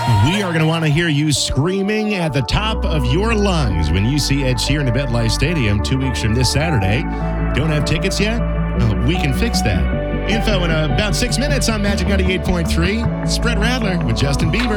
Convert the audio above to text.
We are going to want to hear you screaming at the top of your lungs when you see Ed Sheeran at MetLife Stadium 2 weeks from this Saturday. Don't have tickets yet? We can fix that. Info in about 6 minutes on Magic 98.3. Spread Rattler with Justin Bieber.